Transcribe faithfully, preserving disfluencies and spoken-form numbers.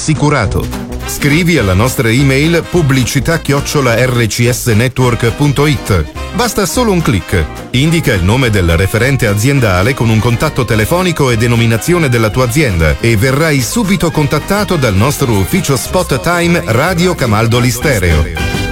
assicurato. Scrivi alla nostra email pubblicità chiocciola erre ci esse network punto it. Basta solo un clic. Indica il nome del referente aziendale con un contatto telefonico e denominazione della tua azienda e verrai subito contattato dal nostro ufficio Spot Time Radio Camaldoli Stereo.